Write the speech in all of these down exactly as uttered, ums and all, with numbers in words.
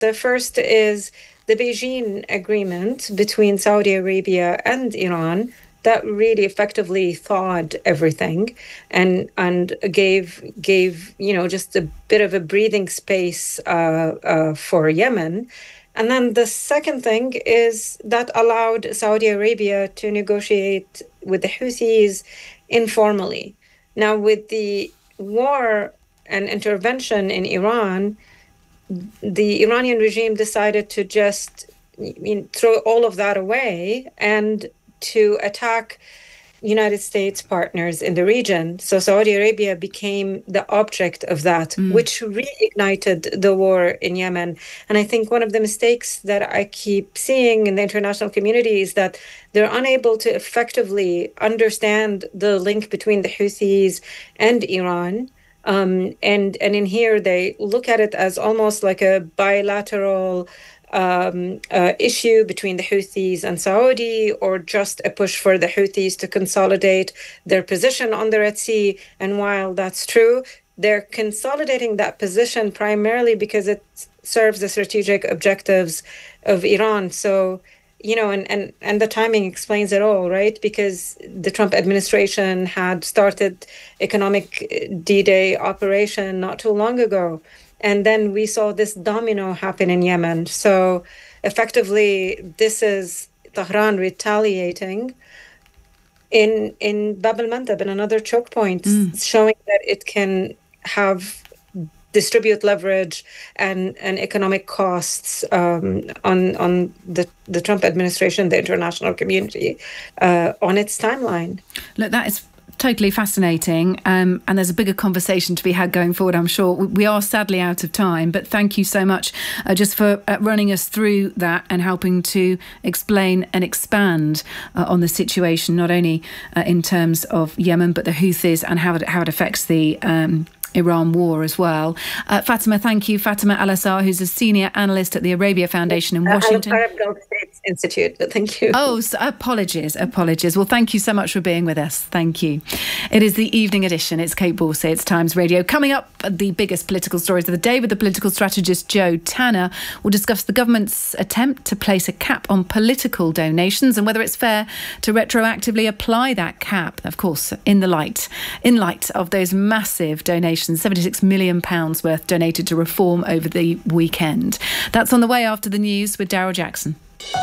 The first is the Beijing agreement between Saudi Arabia and Iran that really effectively thawed everything and and gave gave you know just a bit of a breathing space uh, uh, for Yemen. And then the second thing is that allowed Saudi Arabia to negotiate with the Houthis informally. Now, with the war and intervention in Iran, the Iranian regime decided to just I mean, throw all of that away and to attack United States partners in the region. So Saudi Arabia became the object of that, mm. which reignited the war in Yemen. And I think one of the mistakes that I keep seeing in the international community is that they're unable to effectively understand the link between the Houthis and Iran. Um, and, and in here, they look at it as almost like a bilateral Um, uh, issue between the Houthis and Saudi, or just a push for the Houthis to consolidate their position on the Red Sea. And while that's true, they're consolidating that position primarily because it serves the strategic objectives of Iran. So, you know, and, and, and the timing explains it all, right? Because the Trump administration had started economic D-Day operation not too long ago. And then we saw this domino happen in Yemen. So effectively, this is Tehran retaliating in in Bab el-Mandeb, in another choke point, mm. showing that it can have distribute leverage and, and economic costs um, on on the, the Trump administration, the international community, uh, on its timeline. Look, that is totally fascinating, um, and there's a bigger conversation to be had going forward, I'm sure. We are sadly out of time, but thank you so much uh, just for uh, running us through that and helping to explain and expand uh, on the situation, not only uh, in terms of Yemen, but the Houthis and how it, how it affects the Um, Iran war as well. Uh, Fatima, thank you. Fatima Al-Assar, who's a senior analyst at the Arabia Foundation in Washington. Uh, Arab Gulf States Institute, but thank you. Oh, so apologies, apologies. Well, thank you so much for being with us. Thank you. It is the evening edition. It's Kate Borsay, it's Times Radio. Coming up, the biggest political stories of the day with the political strategist Joe Tanner. We'll discuss the government's attempt to place a cap on political donations and whether it's fair to retroactively apply that cap, of course, in the light, in light of those massive donations. seventy-six million pounds worth donated to Reform over the weekend. That's on the way after the news with Daryl Jackson.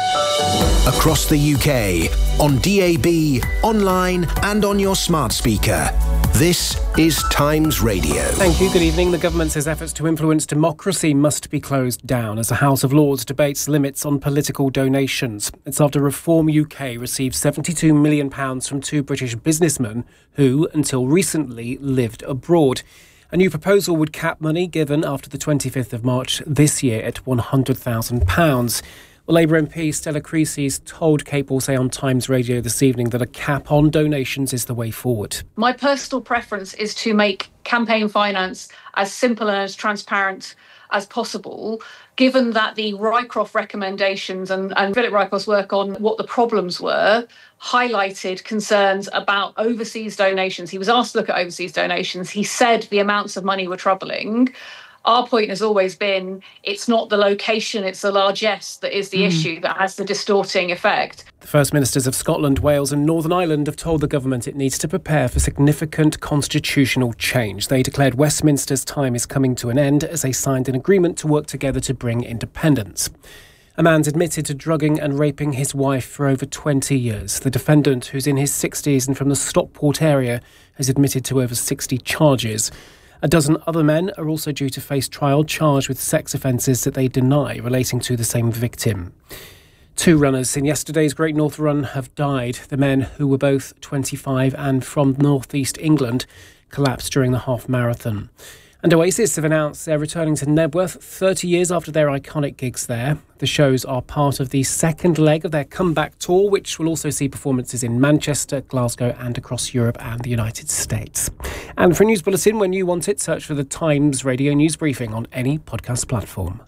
Across the U K, on D A B, online and on your smart speaker. This is Times Radio. Thank you. Good evening. The government says efforts to influence democracy must be closed down as the House of Lords debates limits on political donations. It's after Reform U K received seventy-two million pounds from two British businessmen who, until recently, lived abroad. A new proposal would cap money given after the twenty-fifth of March this year at one hundred thousand pounds. Well, Labour M P Stella Creasy told Kate Borsay on Times Radio this evening that a cap on donations is the way forward. My personal preference is to make campaign finance as simple and as transparent as possible, given that the Rycroft recommendations and, and Philip Rycroft's work on what the problems were highlighted concerns about overseas donations. He was asked to look at overseas donations. He said the amounts of money were troubling. Our point has always been it's not the location, it's the largesse that is the mm. issue that has the distorting effect. The First Ministers of Scotland, Wales and Northern Ireland have told the government it needs to prepare for significant constitutional change. They declared Westminster's time is coming to an end as they signed an agreement to work together to bring independence. A man's admitted to drugging and raping his wife for over twenty years. The defendant, who's in his sixties and from the Stockport area, has admitted to over sixty charges. A dozen other men are also due to face trial charged with sex offences that they deny relating to the same victim. Two runners in yesterday's Great North Run have died. The men, who were both twenty-five and from North East England, collapsed during the half marathon. And Oasis have announced they're returning to Nebworth thirty years after their iconic gigs there. The shows are part of the second leg of their comeback tour, which will also see performances in Manchester, Glasgow and across Europe and the United States. And for a news bulletin, when you want it, search for the Times Radio News Briefing on any podcast platform.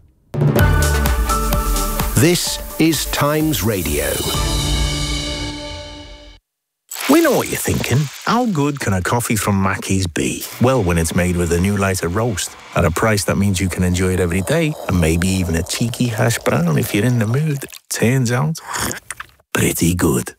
This is Times Radio. We know what you're thinking. How good can a coffee from Mackey's be? Well, when it's made with a new lighter roast at a price that means you can enjoy it every day, and maybe even a cheeky hash brown if you're in the mood. Turns out, pretty good.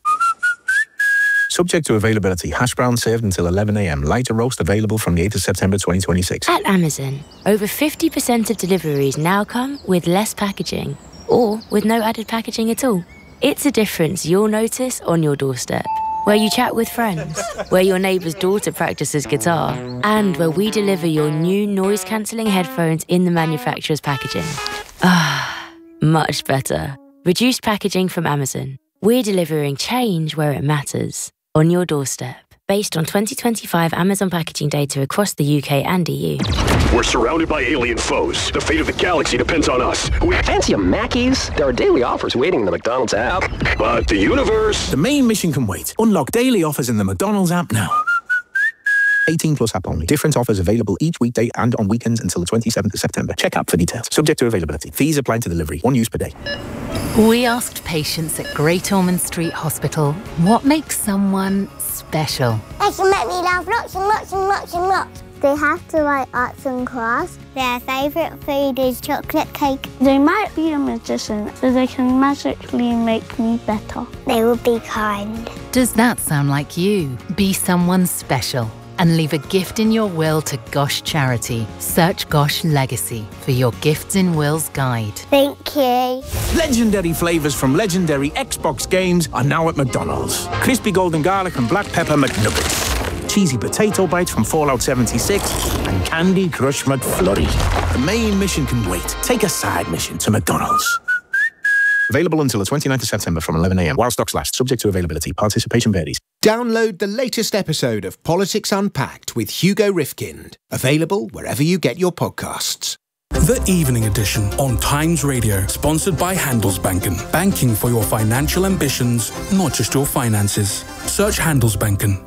Subject to availability. Hash brown served until eleven a.m. Lighter roast available from the eighth of September twenty twenty-six. At Amazon, over fifty percent of deliveries now come with less packaging, or with no added packaging at all. It's a difference you'll notice on your doorstep, where you chat with friends, where your neighbour's daughter practices guitar, and where we deliver your new noise-cancelling headphones in the manufacturer's packaging. Ah, much better. Reduced packaging from Amazon. We're delivering change where it matters, on your doorstep. Based on twenty twenty-five Amazon packaging data across the U K and E U. We're surrounded by alien foes. The fate of the galaxy depends on us. We fancy a Mackey's? There are daily offers waiting in the McDonald's app. But the universe... The main mission can wait. Unlock daily offers in the McDonald's app now. eighteen plus app only. Different offers available each weekday and on weekends until the twenty-seventh of September. Check app for details. Subject to availability. Fees apply to delivery. One use per day. We asked patients at Great Ormond Street Hospital what makes someone special. They can make me laugh lots and lots and lots and lots. They have to write arts and crafts. Their favourite food is chocolate cake. They might be a magician, so they can magically make me better. They will be kind. Does that sound like you? Be someone special and leave a gift in your will to Gosh Charity. Search Gosh Legacy for your Gifts in Wills guide. Thank you. Legendary flavours from legendary Xbox games are now at McDonald's. Crispy golden garlic and black pepper McNuggets. Cheesy potato bites from Fallout seventy-six and Candy Crush McFlurry. The main mission can wait. Take a side mission to McDonald's. Available until the twenty-ninth of September from eleven a.m. while stocks last. Subject to availability. Participation varies. Download the latest episode of Politics Unpacked with Hugo Rifkind. Available wherever you get your podcasts. The Evening Edition on Times Radio, sponsored by Handelsbanken. Banking for your financial ambitions, not just your finances. Search Handelsbanken.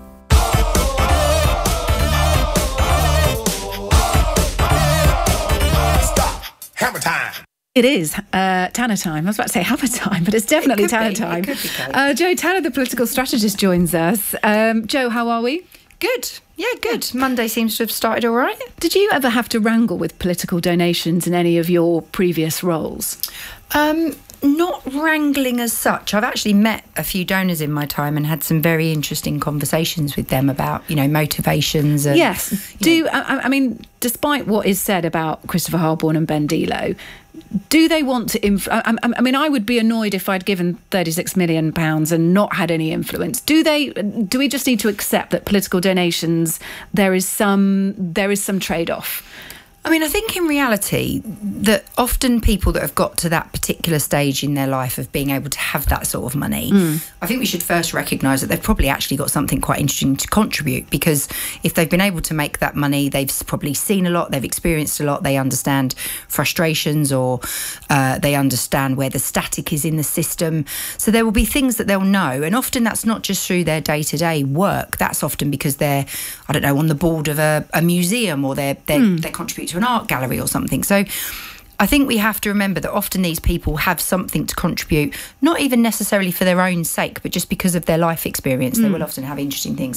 Stop. Hammer time. It is uh, Tanner time. I was about to say hammer time, but it's definitely it Tanner be. time. It could be uh, Joe Tanner, the political strategist, joins us. Um, Joe, how are we? Good. Yeah, good. Monday seems to have started all right. Did you ever have to wrangle with political donations in any of your previous roles? Um, not wrangling as such. I've actually met a few donors in my time and had some very interesting conversations with them about, you know, motivations. And, yes. Do I, I mean, despite what is said about Christopher Harborne and Ben Delo, do they want to... Inf- I, I mean, I would be annoyed if I'd given thirty-six million pounds and not had any influence. Do they? Do we just need to accept that political donations, there is some there is some trade-off? I mean, I think in reality that often people that have got to that particular stage in their life of being able to have that sort of money, mm. I think we should first recognise that they've probably actually got something quite interesting to contribute, because if they've been able to make that money, they've probably seen a lot, they've experienced a lot, they understand frustrations, or uh, they understand where the static is in the system. So there will be things that they'll know, and often that's not just through their day-to-day work. That's often because they're, I don't know, on the board of a, a museum, or they're, they're, mm. they contribute to an art gallery or something. So I think we have to remember that often these people have something to contribute, not even necessarily for their own sake, but just because of their life experience. Mm. They will often have interesting things.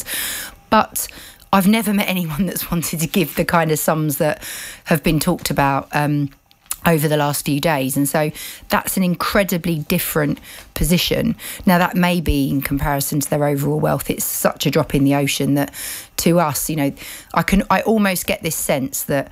But I've never met anyone that's wanted to give the kind of sums that have been talked about um, over the last few days. And so that's an incredibly different position. Now, that may be in comparison to their overall wealth. It's such a drop in the ocean that to us, you know, I can I almost get this sense that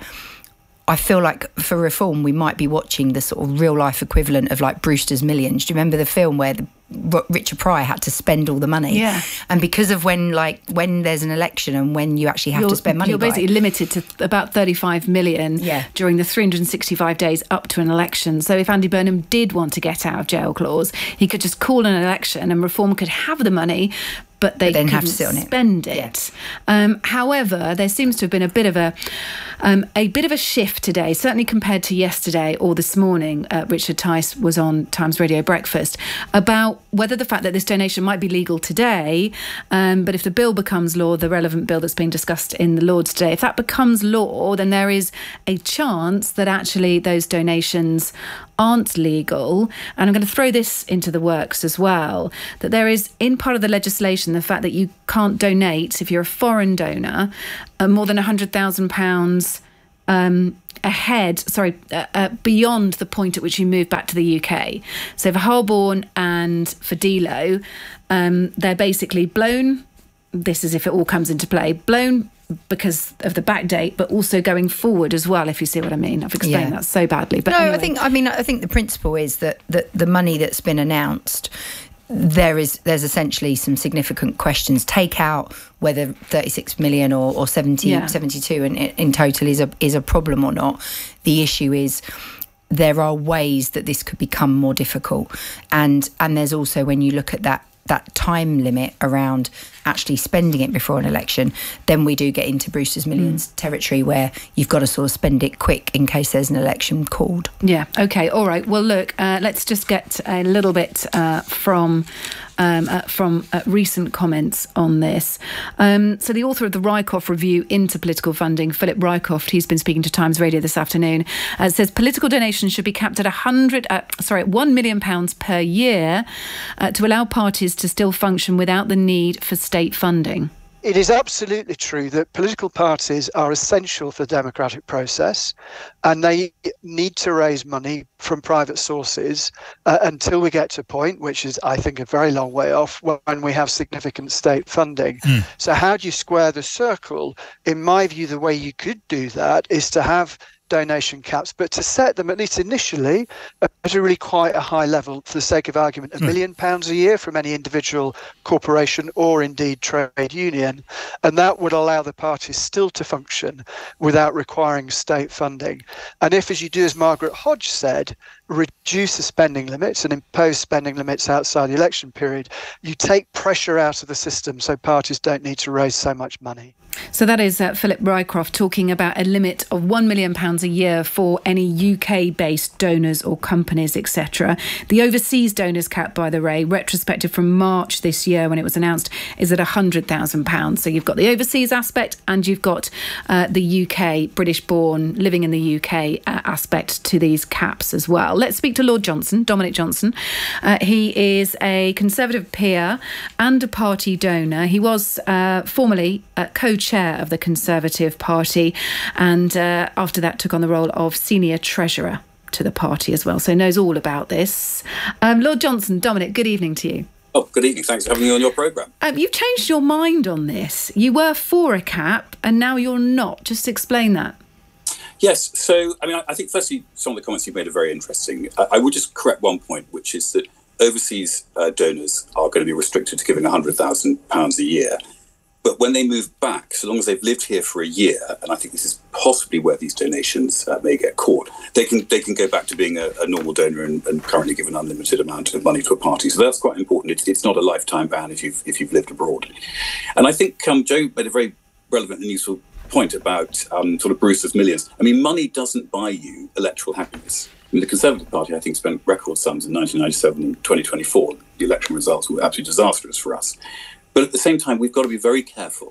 I feel like for Reform, we might be watching the sort of real life equivalent of like Brewster's Millions. Do you remember the film where the, Richard Pryor had to spend all the money? Yeah. And because of when like when there's an election and when you actually have you're, to spend money, you're basically by, limited to about thirty-five million yeah. during the three hundred sixty-five days up to an election. So if Andy Burnham did want to get out of jail clause, he could just call an election and Reform could have the money, but they but then couldn't have to sit on it. spend it. Yeah. Um, however, there seems to have been a bit of a um, a bit of a shift today, certainly compared to yesterday or this morning. Uh, Richard Tice was on Times Radio Breakfast about whether the fact that this donation might be legal today, um, but if the bill becomes law, the relevant bill that's being discussed in the Lords today, if that becomes law, then there is a chance that actually those donations aren't legal. And I'm going to throw this into the works as well, that there is in part of the legislation the fact that you can't donate, if you're a foreign donor, uh, more than one hundred thousand pounds um, ahead, sorry, uh, uh, beyond the point at which you move back to the U K. So for Holborn and for Delo, um, they're basically blown, this is if it all comes into play, blown because of the back date, but also going forward as well, if you see what I mean. I've explained Yeah. that so badly. But no, anyway. I think, I mean, I think the principle is that, that the money that's been announced, there is there's essentially some significant questions. Take out whether thirty-six million or, or seventy, Yeah. seventy-two in, in total is a is a problem or not. The issue is there are ways that this could become more difficult, and and there's also, when you look at that that time limit around actually spending it before an election, then we do get into Brewster's Millions mm. territory, where you've got to sort of spend it quick in case there's an election called. Yeah, OK, all right. Well, look, uh, let's just get a little bit uh, from um, uh, from uh, recent comments on this. Um, so the author of the Rycroft Review into Political Funding, Philip Rycroft, he's been speaking to Times Radio this afternoon, uh, says political donations should be capped at one hundred, uh, sorry, one million pounds per year uh, to allow parties to still function without the need for state funding. It is absolutely true that political parties are essential for the democratic process, and they need to raise money from private sources uh, until we get to a point, which is, I think, a very long way off, when we have significant state funding. Mm. So how do you square the circle? In my view, the way you could do that is to have donation caps, but to set them, at least initially, at a really quite a high level, for the sake of argument, a million pounds a year from any individual corporation or indeed trade union. And that would allow the parties still to function without requiring state funding. And if, as you do, as Margaret Hodge said, reduce the spending limits and impose spending limits outside the election period, you take pressure out of the system so parties don't need to raise so much money. So that is uh, Philip Rycroft talking about a limit of one million pounds a year for any U K-based donors or companies, et cetera. The overseas donors cap, by the way, retrospective from March this year when it was announced, is at one hundred thousand pounds. So you've got the overseas aspect and you've got uh, the U K, British-born, living in the U K uh, aspect to these caps as well. Let's speak to Lord Johnson, Dominic Johnson. Uh, he is a Conservative peer and a party donor. He was uh, formerly uh, co-chair of the Conservative Party, and uh, after that took on the role of senior treasurer to the party as well, so knows all about this. Um, Lord Johnson, Dominic, good evening to you. Oh, good evening. Thanks for having me on your programme. Um, you've changed your mind on this. You were for a cap and now you're not. Just explain that. Yes. So, I mean, I, I think firstly, some of the comments you've made are very interesting. I, I would just correct one point, which is that overseas uh, donors are going to be restricted to giving one hundred thousand pounds a year. But when they move back, so long as they've lived here for a year, and I think this is possibly where these donations uh, may get caught, they can they can go back to being a, a normal donor and, and currently give an unlimited amount of money to a party. So that's quite important. It's, it's not a lifetime ban if you've if you've lived abroad. And I think um, Joe made a very relevant and useful point about um, sort of Brewster's Millions. I mean, money doesn't buy you electoral happiness. I mean, the Conservative Party, I think, spent record sums in nineteen ninety-seven and twenty twenty-four. The election results were absolutely disastrous for us. But at the same time, we've got to be very careful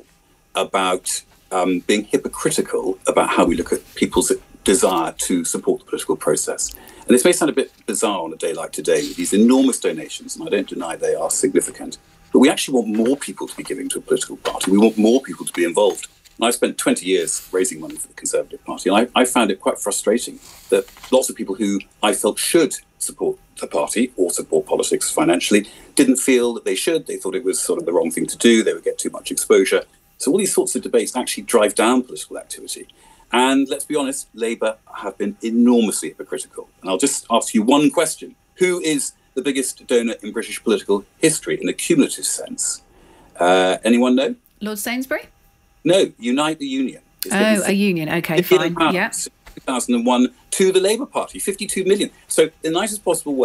about um, being hypocritical about how we look at people's desire to support the political process. And this may sound a bit bizarre on a day like today with these enormous donations, and I don't deny they are significant, but we actually want more people to be giving to a political party. We want more people to be involved. And I've spent twenty years raising money for the Conservative Party, and I, I found it quite frustrating that lots of people who I felt should support the party or support politics financially didn't feel that they should. They thought it was sort of the wrong thing to do. They would get too much exposure. So all these sorts of debates actually drive down political activity. And let's be honest, Labour have been enormously hypocritical. And I'll just ask you one question. Who is the biggest donor in British political history in a cumulative sense? Uh, anyone know? Lord Sainsbury? No, Unite the Union. Oh, a union. OK, fine. Yeah. two thousand one to the Labour Party, fifty-two million. So in the nicest possible way,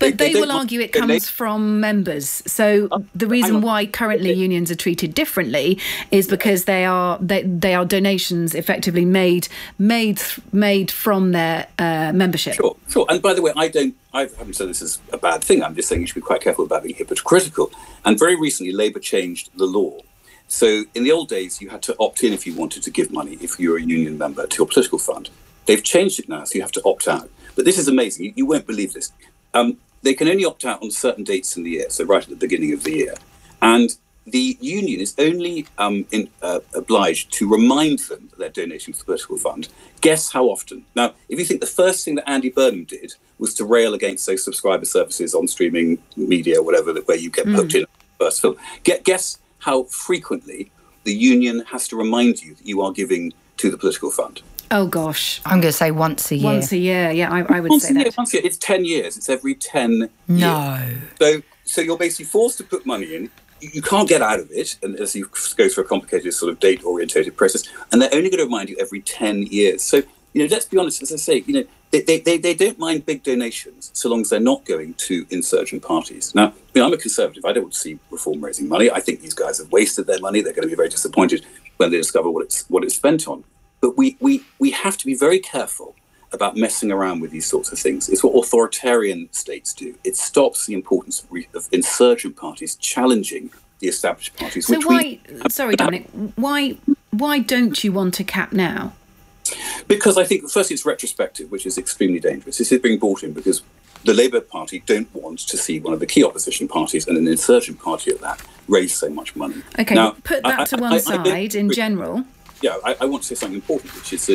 But they, they, they will argue it comes they, from members. So uh, the reason why currently unions are treated differently is because they are they, they are donations effectively made made made from their uh, membership. Sure, sure. And by the way, I don't. I haven't said this is a bad thing. I'm just saying you should be quite careful about being hypocritical. And very recently, Labour changed the law. So in the old days, you had to opt in if you wanted to give money if you were a union member to your political fund. They've changed it now, so you have to opt out. But this is amazing. You, you won't believe this. Um, They can only opt out on certain dates in the year, so right at the beginning of the year. And the union is only um, in, uh, obliged to remind them that they're donating to the political fund. Guess how often? Now, if you think the first thing that Andy Burnham did was to rail against those subscriber services on streaming media, whatever, where you get poked mm. in the first film, get, guess how frequently the union has to remind you that you are giving to the political fund. Oh, gosh. I'm going to say once a year. Once a year, yeah, I, I would once say a year, that. Once a year. It's ten years. It's every ten no. years. So, so you're basically forced to put money in. You, you can't get out of it unless you go through a complicated sort of date-orientated process. And they're only going to remind you every ten years. So, you know, let's be honest, as I say, you know, they, they, they, they don't mind big donations so long as they're not going to insurgent parties. Now, you know, I'm a Conservative. I don't want to see Reform raising money. I think these guys have wasted their money. They're going to be very disappointed when they discover what it's what it's spent on. But we, we, we have to be very careful about messing around with these sorts of things. It's what authoritarian states do. It stops the importance of, re- of insurgent parties challenging the established parties. So which why, we sorry, Dominic, why why don't you want a cap now? Because I think, firstly, it's retrospective, which is extremely dangerous. This is being brought in because the Labour Party don't want to see one of the key opposition parties, and an insurgent party at that, raise so much money. OK, now, put that I, to one I, side I in general. Yeah, I, I want to say something important, which is that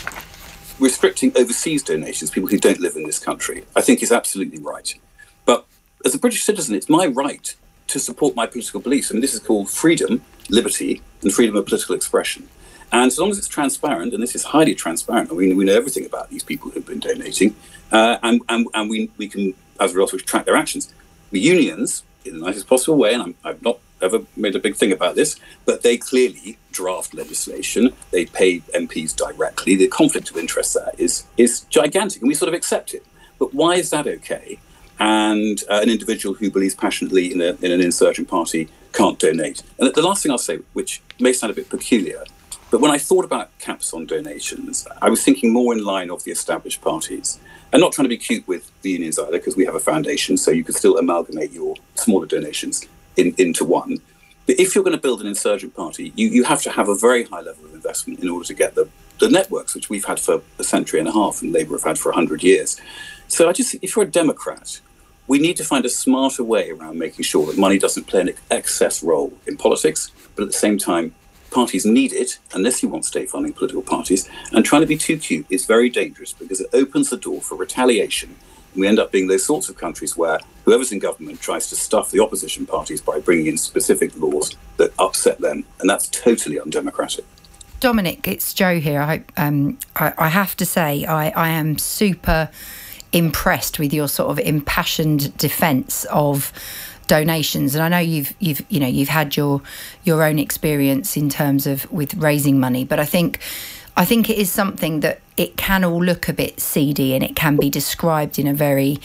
restricting overseas donations, people who don't live in this country, I think is absolutely right. But as a British citizen, it's my right to support my political beliefs. I mean, this is called freedom, liberty, and freedom of political expression. And as long as it's transparent, and this is highly transparent, I mean, we know everything about these people who've been donating, uh, and, and, and we, we can, as a result, track their actions. The unions, in the nicest possible way, and I'm, I've not ever made a big thing about this, but they clearly draft legislation. They pay M Ps directly. The conflict of interest there is is gigantic, and we sort of accept it. But why is that okay? And uh, an individual who believes passionately in, a, in an insurgent party can't donate. And the last thing I'll say, which may sound a bit peculiar, but when I thought about caps on donations, I was thinking more in line of the established parties. And not trying to be cute with the unions either, because we have a foundation, so you could still amalgamate your smaller donations in, into one. But if you're going to build an insurgent party, you, you have to have a very high level of investment in order to get the, the networks, which we've had for a century and a half and Labour have had for one hundred years. So I just think if you're a Democrat, we need to find a smarter way around making sure that money doesn't play an excess role in politics, but at the same time, parties need it, unless you want state funding political parties, and trying to be too cute is very dangerous because it opens the door for retaliation. And we end up being those sorts of countries where whoever's in government tries to stuff the opposition parties by bringing in specific laws that upset them, and that's totally undemocratic. Dominic, it's Jo here. I, um, I, I have to say, I, I am super impressed with your sort of impassioned defence of donations, and I know you've you've you know you've had your your own experience in terms of with raising money, but I think I think it is something that it can all look a bit seedy and it can be described in a very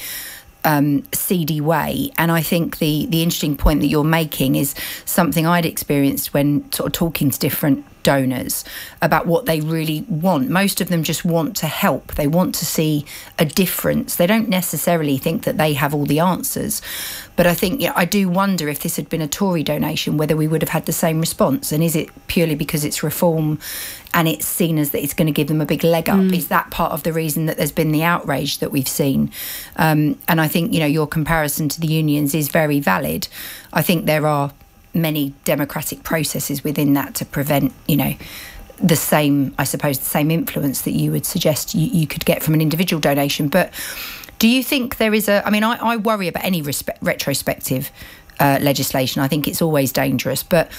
um, seedy way. And I think the the interesting point that you're making is something I'd experienced when sort of talking to different donors about what they really want. Most of them just want to help. They want to see a difference. They don't necessarily think that they have all the answers. But I think, yeah, I do wonder if this had been a Tory donation, whether we would have had the same response. And is it purely because it's reform and it's seen as that it's going to give them a big leg up? Mm. Is that part of the reason that there's been the outrage that we've seen? Um, and I think, you know, your comparison to the unions is very valid. I think there are many democratic processes within that to prevent, you know, the same, I suppose, the same influence that you would suggest you, you could get from an individual donation. But do you think there is a, I mean, I, I worry about any respe- retrospective uh, legislation. I think it's always dangerous. But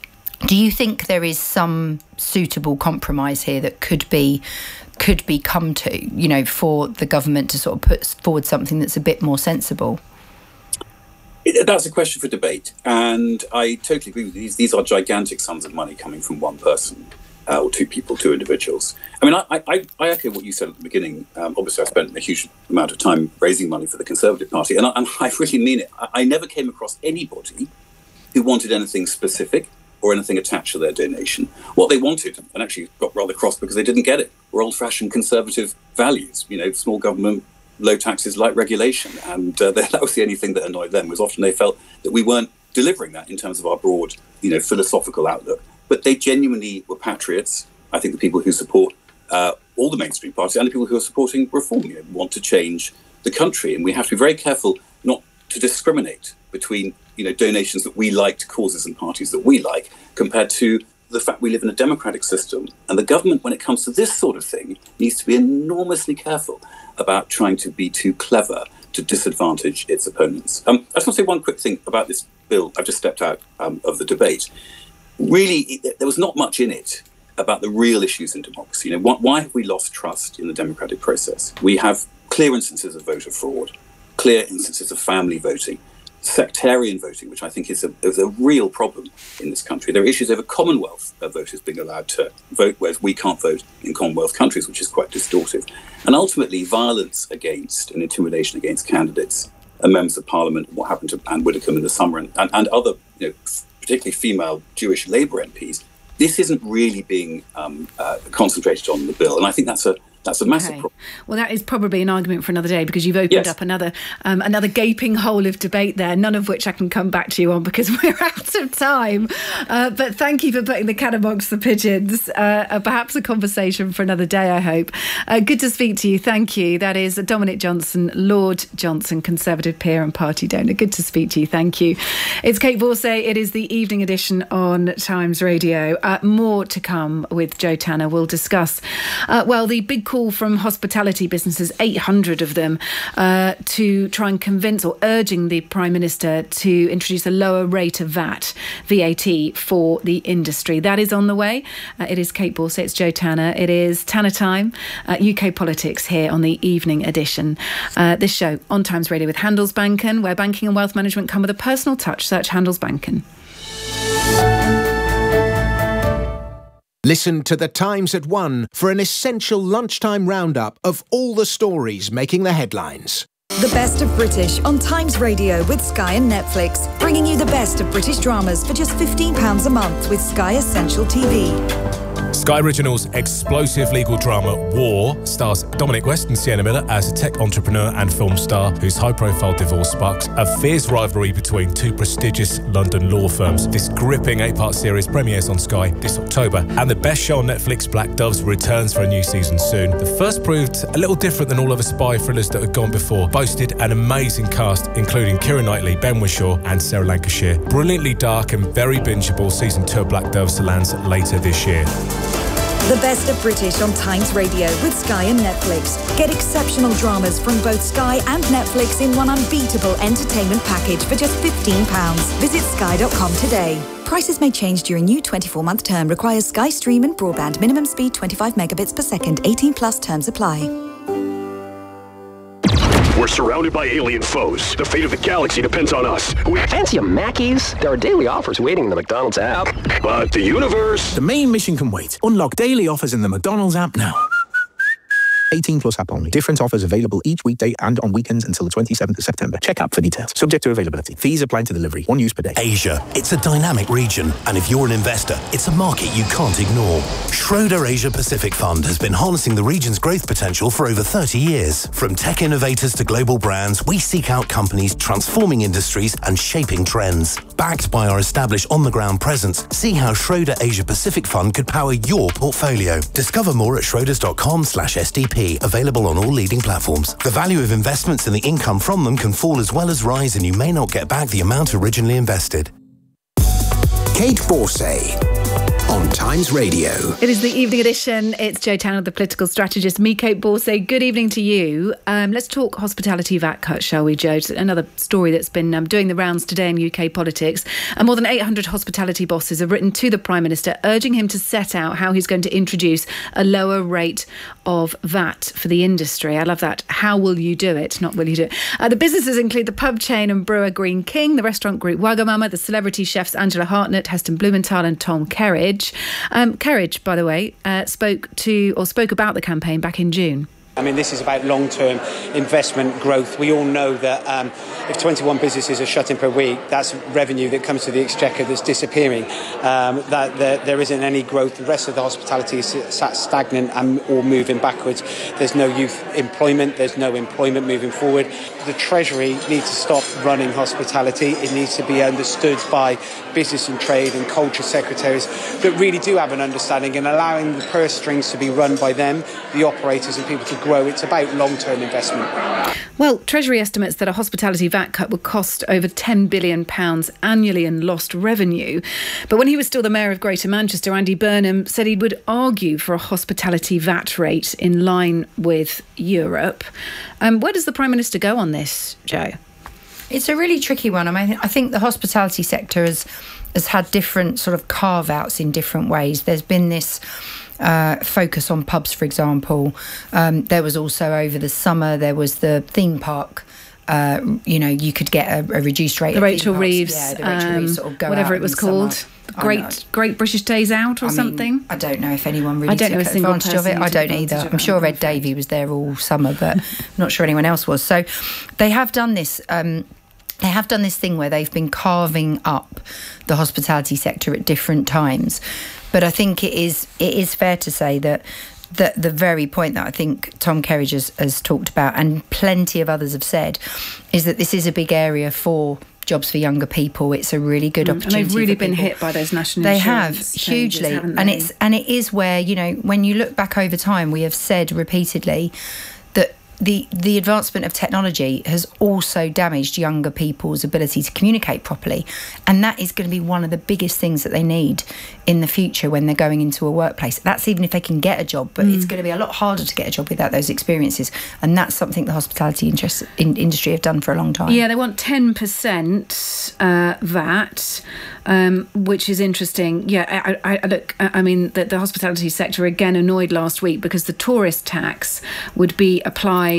do you think there is some suitable compromise here that could be could be come to, you know, for the government to sort of put forward something that's a bit more sensible? That's a question for debate, and I totally agree with you. These, these are gigantic sums of money coming from one person. uh, or two people, two individuals. I mean, I, I, I echo what you said at the beginning. Um, obviously, I spent a huge amount of time raising money for the Conservative Party, and I, and I really mean it. I, I never came across anybody who wanted anything specific or anything attached to their donation. What they wanted, and actually got rather cross because they didn't get it, were old-fashioned conservative values, you know, small government, low taxes, light regulation. And uh, that was the only thing that annoyed them, was often they felt that we weren't delivering that in terms of our broad, you know, philosophical outlook. But they genuinely were patriots. I think the people who support uh, all the mainstream parties and the people who are supporting reform, you know, want to change the country. And we have to be very careful not to discriminate between, you know, donations that we like to causes and parties that we like, compared to the fact we live in a democratic system. And the government, when it comes to this sort of thing, needs to be enormously careful about trying to be too clever to disadvantage its opponents. Um, I just want to say one quick thing about this bill. I've just stepped out um, of the debate. Really, it, there was not much in it about the real issues in democracy. You know, why, why have we lost trust in the democratic process? We have clear instances of voter fraud, clear instances of family voting, sectarian voting, which I think is a, is a real problem in this country. There are issues over Commonwealth voters being allowed to vote, whereas we can't vote in Commonwealth countries, which is quite distortive. And ultimately, violence against and intimidation against candidates and members of Parliament, what happened to Anne Widdecombe in the summer, and, and, and other, you know, particularly female Jewish Labour M Ps, this isn't really being um, uh, concentrated on in the bill. And I think that's a That's a massive okay. problem. Well, that is probably an argument for another day, because you've opened Yes. up another um, another gaping hole of debate there, none of which I can come back to you on because we're out of time. Uh, but thank you for putting the cat amongst the pigeons. Uh, uh, perhaps a conversation for another day, I hope. Uh, good to speak to you. Thank you. That is Dominic Johnson, Lord Johnson, Conservative peer and party donor. Good to speak to you. Thank you. It's Kate Borsay. It is the evening edition on Times Radio. Uh, more to come with Joe Tanner. We'll discuss, uh, well, the big call from hospitality businesses, eight hundred of them, uh, to try and convince or urging the Prime Minister to introduce a lower rate of V A T, V A T for the industry. That is on the way. Uh, it is Kate Borsay, it's Joe Tanner. It is Tanner Time, uh, U K politics here on the evening edition. Uh, this show on Times Radio with Handelsbanken, where banking and wealth management come with a personal touch. Search Handelsbanken. Listen to The Times at one for an essential lunchtime roundup of all the stories making the headlines. The Best of British on Times Radio with Sky and Netflix, bringing you the best of British dramas for just fifteen pounds a month with Sky Essential T V. Sky Original's explosive legal drama War stars Dominic West and Sienna Miller as a tech entrepreneur and film star whose high-profile divorce sparks a fierce rivalry between two prestigious London law firms. This gripping eight-part series premieres on Sky this October, and the best show on Netflix, Black Doves, returns for a new season soon. The first proved a little different than all other spy thrillers that had gone before, boasted an amazing cast including Keira Knightley, Ben Whishaw and Sarah Lancashire. Brilliantly dark and very bingeable, season two of Black Doves lands later this year. The Best of British on Times Radio with Sky and Netflix. Get exceptional dramas from both Sky and Netflix in one unbeatable entertainment package for just fifteen pounds. Visit sky dot com today. Prices may change during new twenty-four month term. Requires Sky Stream and broadband. Minimum speed twenty-five megabits per second. eighteen plus terms apply. We're surrounded by alien foes. The fate of the galaxy depends on us. We Fancy a Mackey's? There are daily offers waiting in the McDonald's app. But the universe... The main mission can wait. Unlock daily offers in the McDonald's app now. eighteen plus app only. Different offers available each weekday and on weekends until the twenty-seventh of September. Check app for details. Subject to availability. Fees apply to delivery. One use per day. Asia. It's a dynamic region, and if you're an investor, it's a market you can't ignore. Schroeder Asia Pacific Fund has been harnessing the region's growth potential for over thirty years. From tech innovators to global brands, we seek out companies transforming industries and shaping trends. Backed by our established on-the-ground presence, see how Schroeder Asia Pacific Fund could power your portfolio. Discover more at schroders.com slash SDP. Available on all leading platforms. The value of investments and the income from them can fall as well as rise, and you may not get back the amount originally invested. Kate Borsay on Times Radio. It is the evening edition. It's Joe Tanner, the political strategist. Me, Kate Borsay. Good evening to you. Um, let's talk hospitality V A T cut, shall we, Joe? It's another story that's been um, doing the rounds today in U K politics. And more than eight hundred hospitality bosses have written to the Prime Minister urging him to set out how he's going to introduce a lower rate of V A T for the industry. I love that. How will you do it? Not will you do it? Uh, the businesses include the pub chain and brewer Green King, the restaurant group Wagamama, the celebrity chefs Angela Hartnett, Heston Blumenthal and Tom Kerridge. Kerridge. Um, Kerridge, by the way, uh, spoke to or spoke about the campaign back in June. I mean, this is about long-term investment growth. We all know that um, if twenty-one businesses are shutting per week, that's revenue that comes to the exchequer that's disappearing. Um, that there, there isn't any growth. The rest of the hospitality is sat stagnant and or moving backwards. There's no youth employment. There's no employment moving forward. The Treasury needs to stop running hospitality. It needs to be understood by business and trade and culture secretaries that really do have an understanding, and allowing the purse strings to be run by them, the operators and people to grow. It's about long-term investment. Well, Treasury estimates that a hospitality V A T cut would cost over ten billion pounds annually in lost revenue. But when he was still the Mayor of Greater Manchester, Andy Burnham said he would argue for a hospitality V A T rate in line with Europe. Um, where does the Prime Minister go on this, Joe? It's a really tricky one. I mean, I think the hospitality sector has, has had different sort of carve-outs in different ways. There's been this Uh, focus on pubs, for example. Um, there was also over the summer, there was the theme park. Uh, you know, you could get a, a reduced rate. The of Rachel theme parks. Reeves, yeah, the Rachel um, Reeves sort of go whatever out it was in called. Summer. Great, Great British Days Out or I something. Mean, I don't know if anyone really I don't took know a single advantage of it. person I took don't advantage either. of I'm it, sure I'm Ed Davey was there all summer, but I'm not sure anyone else was. So they have done this. Um, They have done this thing where they've been carving up the hospitality sector at different times. But I think it is it is fair to say that the, the very point that I think Tom Kerridge has, has talked about, and plenty of others have said, is that this is a big area for jobs for younger people. It's a really good mm, opportunity. And they've really for been people. hit by those national they insurance have hugely changes, haven't and they? it's and it is where, you know, when you look back over time, we have said repeatedly that The, the advancement of technology has also damaged younger people's ability to communicate properly. And that is going to be one of the biggest things that they need in the future when they're going into a workplace. That's even if they can get a job, but mm. it's going to be a lot harder to get a job without those experiences. And that's something the hospitality interest, in, industry have done for a long time. Yeah, they want ten percent uh, V A T, um, which is interesting. Yeah, I, I, look, I mean, the, the hospitality sector again annoyed last week because the tourist tax would be applied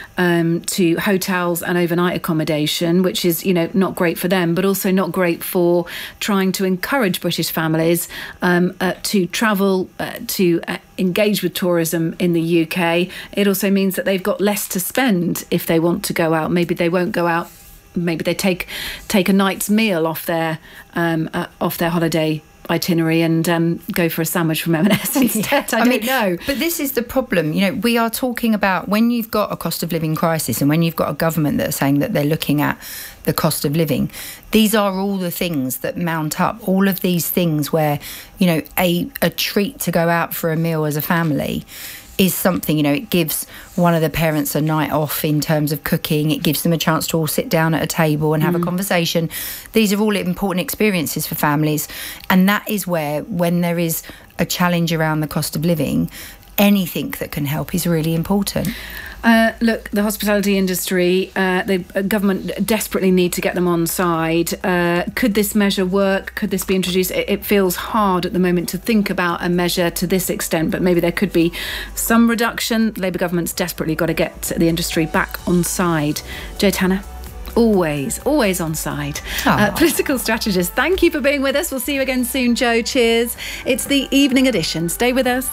Um, to hotels and overnight accommodation, which is, you know, not great for them, but also not great for trying to encourage British families um, uh, to travel, uh, to uh, engage with tourism in the U K. It also means that they've got less to spend if they want to go out. Maybe they won't go out. Maybe they take take a night's meal off their um, uh, off their holiday itinerary and um, go for a sandwich from M and S instead. I, I don't mean, know. But this is the problem. You know, we are talking about when you've got a cost of living crisis and when you've got a government that are saying that they're looking at the cost of living, these are all the things that mount up. All of these things where, you know, a, a treat to go out for a meal as a family is something, you know, it gives one of the parents a night off in terms of cooking. It gives them a chance to all sit down at a table and have mm. a conversation. These are all important experiences for families. And that is where, when there is a challenge around the cost of living, anything that can help is really important. Uh, look, the hospitality industry, uh, the government desperately need to get them on side. Uh, could this measure work? Could this be introduced? It, it feels hard at the moment to think about a measure to this extent, but maybe there could be some reduction. Labour government's desperately got to get the industry back on side. Joe Tanner? Always, always on side. Uh, political strategist, thank you for being with us. We'll see you again soon, Joe. Cheers. It's the evening edition. Stay with us.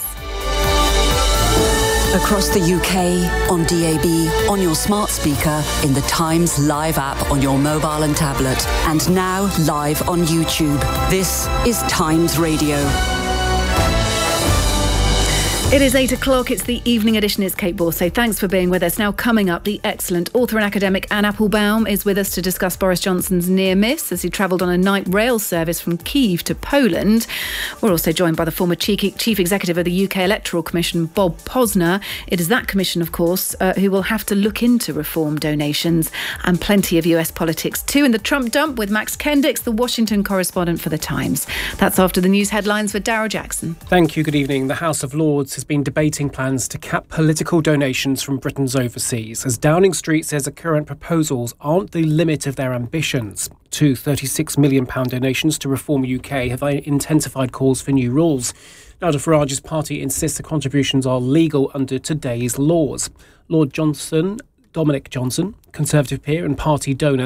Across the U K, on D A B, on your smart speaker, in the Times Live app on your mobile and tablet, and now live on YouTube. This is Times Radio. It is eight o'clock. It's the evening edition. It's Kate Borsay. Thanks for being with us. Now, coming up, the excellent author and academic Anne Applebaum is with us to discuss Boris Johnson's near miss as he travelled on a night rail service from Kyiv to Poland. We're also joined by the former chief executive of the U K Electoral Commission, Bob Posner. It is that commission, of course, uh, who will have to look into reform donations, and plenty of U S politics too in the Trump dump with Max Kendix, the Washington correspondent for The Times. That's after the news headlines with Darryl Jackson. Thank you. Good evening. The House of Lords has been debating plans to cap political donations from Britain's overseas, as Downing Street says the current proposals aren't the limit of their ambitions. Two thirty-six million pounds donations to Reform U K have intensified calls for new rules. Nigel Farage's party insists the contributions are legal under today's laws. Lord Johnson, Dominic Johnson, Conservative peer and party donor,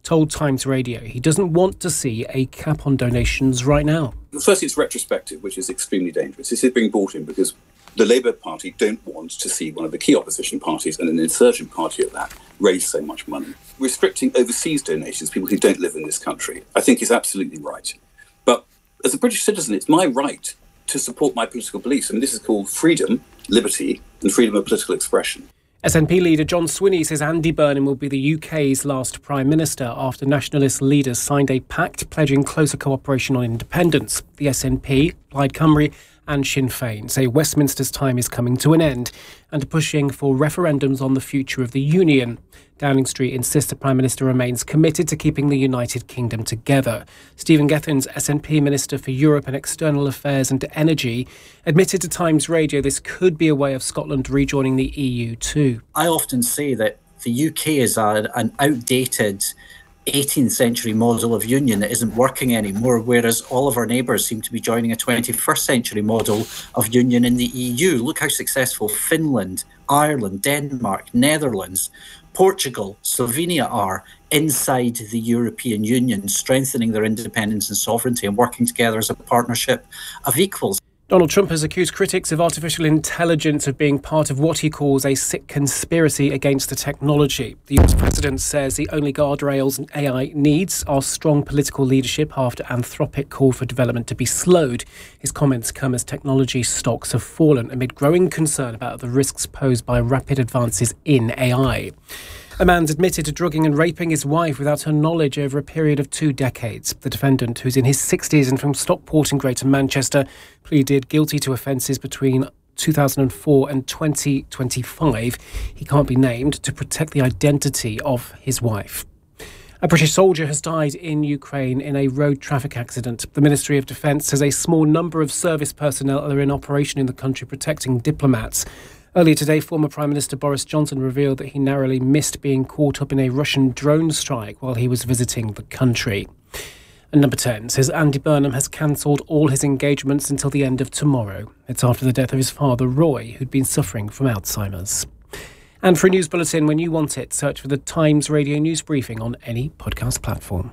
told Times Radio he doesn't want to see a cap on donations right now. Firstly, it's retrospective, which is extremely dangerous. This is being brought in because the Labour Party don't want to see one of the key opposition parties, and an insurgent party at that, raise so much money. Restricting overseas donations, people who don't live in this country, I think is absolutely right. But as a British citizen, it's my right to support my political beliefs. I mean, this is called freedom, liberty, and freedom of political expression. S N P leader John Swinney says Andy Burnham will be the U K's last Prime Minister after nationalist leaders signed a pact pledging closer cooperation on independence. The S N P, Plaid Cymru and Sinn Féin say Westminster's time is coming to an end and are pushing for referendums on the future of the Union. Downing Street insists the Prime Minister remains committed to keeping the United Kingdom together. Stephen Gethin's S N P Minister for Europe and External Affairs and Energy admitted to Times Radio this could be a way of Scotland rejoining the E U too. I often say that the U K is a, an outdated eighteenth century model of union that isn't working anymore, whereas all of our neighbours seem to be joining a twenty-first century model of union in the E U. Look how successful Finland, Ireland, Denmark, Netherlands, Portugal, Slovenia are inside the European Union, strengthening their independence and sovereignty and working together as a partnership of equals. Donald Trump has accused critics of artificial intelligence of being part of what he calls a sick conspiracy against the technology. The U S president says the only guardrails A I needs are strong political leadership after Anthropic called for development to be slowed. His comments come as technology stocks have fallen amid growing concern about the risks posed by rapid advances in A I. A man's admitted to drugging and raping his wife without her knowledge over a period of two decades. The defendant, who's in his sixties and from Stockport in Greater Manchester, pleaded guilty to offences between two thousand four and twenty twenty-five. He can't be named to protect the identity of his wife. A British soldier has died in Ukraine in a road traffic accident. The Ministry of Defence says a small number of service personnel are in operation in the country protecting diplomats. Earlier today, former Prime Minister Boris Johnson revealed that he narrowly missed being caught up in a Russian drone strike while he was visiting the country. And number ten says Andy Burnham has cancelled all his engagements until the end of tomorrow. It's after the death of his father, Roy, who'd been suffering from Alzheimer's. And for a news bulletin when you want it, search for the Times Radio News Briefing on any podcast platform.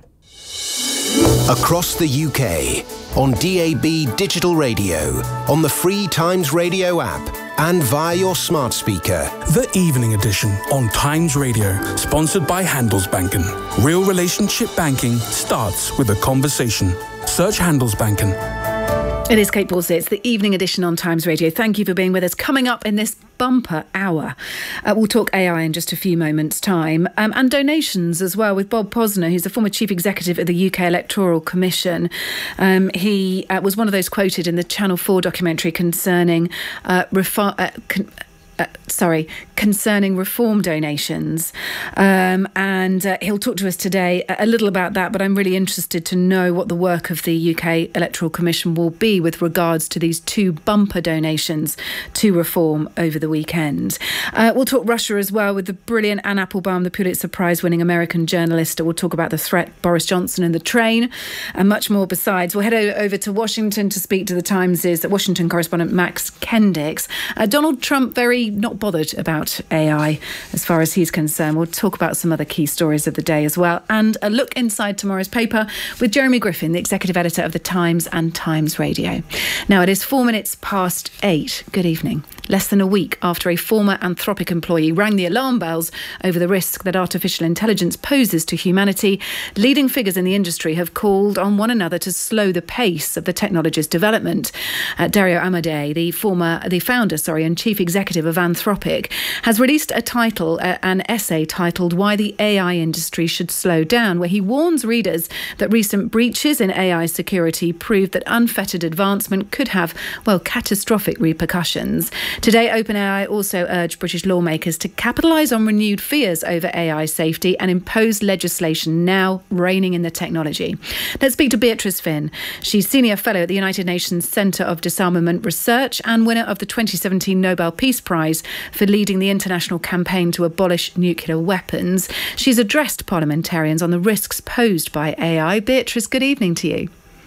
Across the U K, on D A B digital radio, on the free Times Radio app, and via your smart speaker. The Evening Edition on Times Radio, sponsored by Handelsbanken. Real relationship banking starts with a conversation. Search Handelsbanken. It is Kate Borsey. It's the Evening Edition on Times Radio. Thank you for being with us. Coming up in this bumper hour, uh, we'll talk A I in just a few moments' time, um, and donations as well with Bob Posner, who's the former chief executive of the U K Electoral Commission. Um, he uh, was one of those quoted in the Channel four documentary concerning uh, refi- uh, con- Uh, sorry, concerning reform donations. Um, and uh, he'll talk to us today a little about that, but I'm really interested to know what the work of the U K Electoral Commission will be with regards to these two bumper donations to reform over the weekend. Uh, we'll talk Russia as well with the brilliant Anne Applebaum, the Pulitzer Prize-winning American journalist. We'll talk about the threat, Boris Johnson and the train, and much more besides. We'll head o- over to Washington to speak to the Times' Washington correspondent Max Kendix. Uh, Donald Trump very not bothered about A I as far as he's concerned. We'll talk about some other key stories of the day as well, and a look inside tomorrow's paper with Jeremy Griffin, the executive editor of The Times and Times Radio. Now it is four minutes past eight. Good evening. Less than a week after a former Anthropic employee rang the alarm bells over the risk that artificial intelligence poses to humanity, leading figures in the industry have called on one another to slow the pace of the technology's development. Uh, Dario Amodei, the former, the founder, sorry, and chief executive of Anthropic, has released a title, uh, an essay titled "Why the A I Industry Should Slow Down," where he warns readers that recent breaches in A I security prove that unfettered advancement could have, well, catastrophic repercussions. Today, OpenAI also urged British lawmakers to capitalise on renewed fears over A I safety and impose legislation now reigning in the technology. Let's speak to Beatrice Finn. She's Senior Fellow at the United Nations Centre of Disarmament Research and winner of the twenty seventeen Nobel Peace Prize for leading the international campaign to abolish nuclear weapons. She's addressed parliamentarians on the risks posed by A I. Beatrice, good evening to you.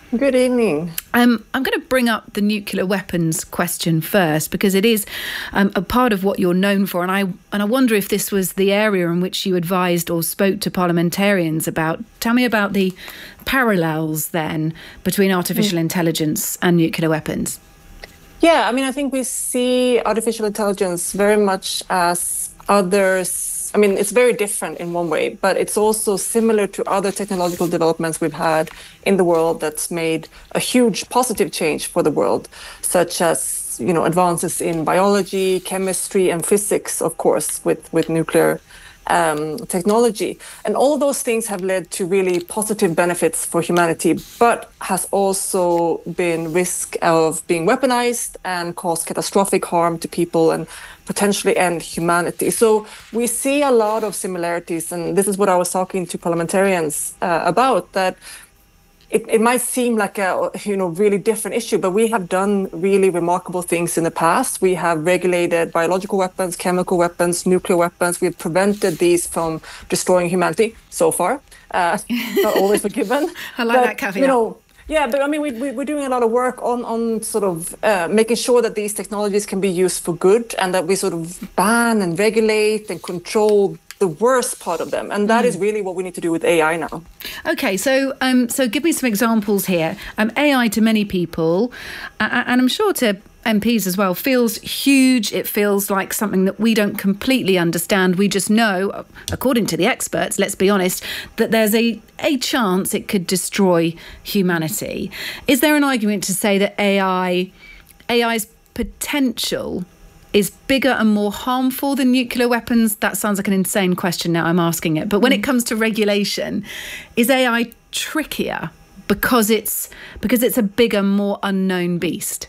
Good evening. Um, I'm going to bring up the nuclear weapons question first, because it is um, a part of what you're known for. And I and I wonder if this was the area in which you advised or spoke to parliamentarians about. Tell me about the parallels then between artificial mm. intelligence and nuclear weapons. Yeah, I mean, I think we see artificial intelligence very much as others. I mean, it's very different in one way, but it's also similar to other technological developments we've had in the world that's made a huge positive change for the world, such as, you know, advances in biology, chemistry, and physics, of course, with, with nuclear um, technology. And all of those things have led to really positive benefits for humanity, but has also been risk of being weaponized and cause catastrophic harm to people and potentially end humanity. So we see a lot of similarities, and this is what I was talking to parliamentarians uh, about, that it, it might seem like a you know really different issue, but we have done really remarkable things in the past. We have regulated biological weapons, chemical weapons, nuclear weapons. We've prevented these from destroying humanity so far. Uh, not always forgiven. I like but, that caveat. You know, Yeah, but I mean, we, we, we're doing a lot of work on, on sort of uh, making sure that these technologies can be used for good, and that we sort of ban and regulate and control the worst part of them. And that mm. is really what we need to do with A I now. Okay, so um, so give me some examples here. Um, A I to many people, uh, and I'm sure to M Ps as well, feels huge. It feels like something that we don't completely understand. We just know, according to the experts, let's be honest, that there's a, a chance it could destroy humanity. Is there an argument to say that A I, A I's potential is bigger and more harmful than nuclear weapons? That sounds like an insane question now I'm asking it. But when it comes to regulation, is A I trickier because it's because it's a bigger, more unknown beast?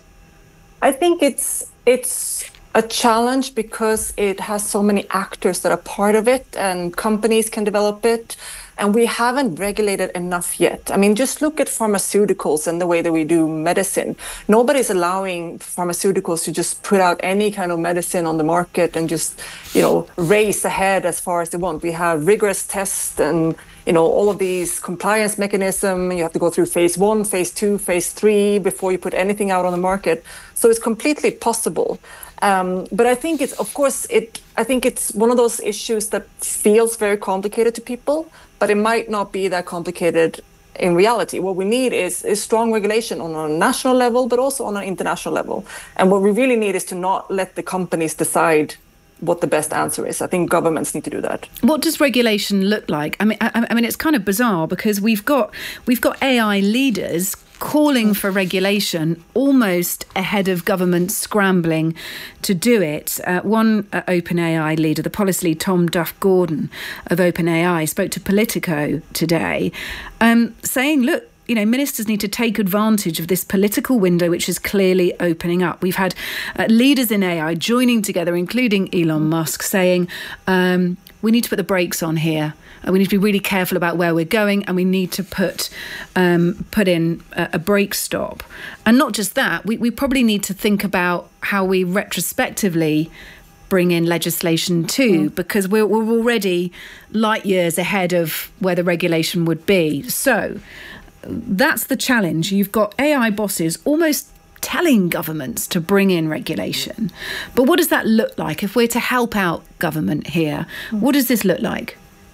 I think it's it's a challenge because it has so many actors that are part of it, and companies can develop it, and we haven't regulated enough yet. I mean, just look at pharmaceuticals and the way that we do medicine. Nobody's allowing pharmaceuticals to just put out any kind of medicine on the market and just, you know, race ahead as far as they want. We have rigorous tests and, you know, all of these compliance mechanism. You have to go through phase one, phase two, phase three before you put anything out on the market. So it's completely possible. Um, but I think it's, of course, it. I think it's one of those issues that feels very complicated to people, but it might not be that complicated in reality. What we need is, is strong regulation on a national level, but also on an international level. And what we really need is to not let the companies decide what the best answer is. I think governments need to do that. What does regulation look like? I mean, I, I mean, it's kind of bizarre because we've got we've got A I leaders calling for regulation almost ahead of government scrambling to do it. Uh, one uh, OpenAI leader, the policy lead Tom Duff-Gordon of OpenAI, spoke to Politico today, um, saying, look, you know, ministers need to take advantage of this political window, which is clearly opening up. We've had uh, leaders in A I joining together, including Elon Musk, saying um, we need to put the brakes on here. Uh, we need to be really careful about where we're going, and we need to put um, put in a, a brake stop. And not just that, we, we probably need to think about how we retrospectively bring in legislation too, mm. because we're, we're already light years ahead of where the regulation would be. So that's the challenge. You've got A I bosses almost telling governments to bring in regulation. But what does that look like? If we're to help out government here, what does this look like?